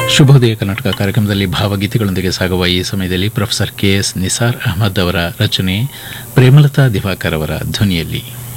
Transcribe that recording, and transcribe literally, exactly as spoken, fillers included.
ಶುಭೋದಯ ಕರ್ನಾಟಕ ಕಾರ್ಯಕ್ರಮದಲ್ಲಿ ಭಾವಗೀತೆಗಳೊಂದಿಗೆ ಸಾಗುವ ಈ ಸಮಯದಲ್ಲಿ professor K S Nisar Ahmed ಅವರ ರಚನೆ ಪ್ರೇಮಲತಾ ದಿವಾಕರ್ ಅವರ ಧ್ವನಿಯಲ್ಲಿ